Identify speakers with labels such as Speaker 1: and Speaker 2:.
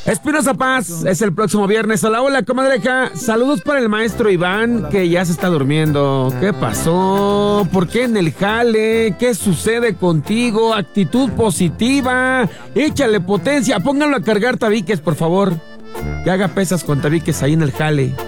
Speaker 1: Espinosa Paz es el próximo viernes. Hola, hola, comadreja. Saludos para el maestro Iván, que ya se está durmiendo. ¿Qué pasó? ¿Por qué en el jale? ¿Qué sucede contigo? Actitud positiva. Échale potencia. Pónganlo a cargar tabiques, por favor. Que haga pesas con tabiques ahí en el jale.